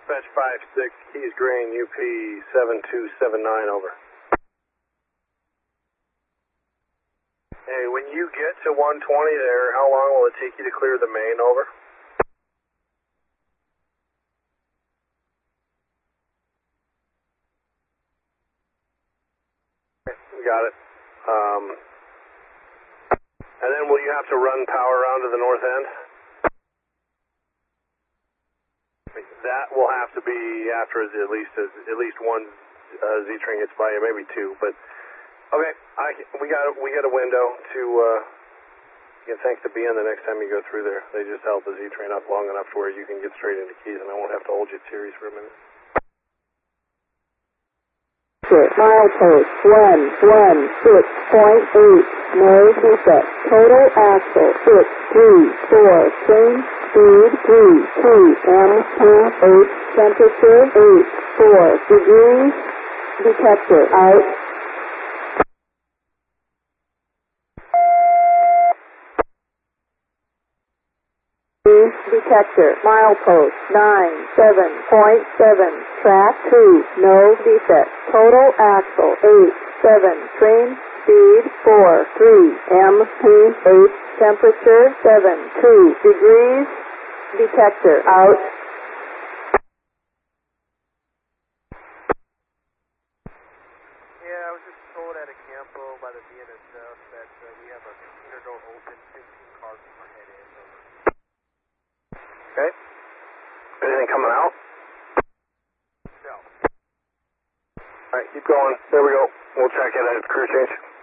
Dispatch 5-6, Keys Green, UP 7279, over. Hey, when you get to 120 there, how long will it take you to clear the main, over? Okay, we got it. And then will you have to run power around to the north end? That will have to be after at least one Z-train gets by you, maybe two. But okay, we got a window to. Thanks to BN the next time you go through there. They just held the Z-train up long enough to where you can get straight into Keys, and I won't have to hold you at series for a minute. Milepost 116.8, no defect. Total axle 634, train speed 3, M28, temperature 84 degrees, detector out. Detector, milepost 97.7, track 2, no defect. Total axle 87, train speed 43, MP8, temperature 72 degrees, detector out. Yeah, I was just told at a campo by the BNSF that we have a container door open 15 cars from our head in. Okay. Anything coming out? No. Alright, keep going. There we go. We'll check it at cruise change.